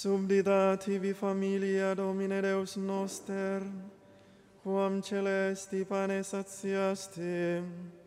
Subdita tibi familia Domine Deus noster, quam celesti pane satiaste,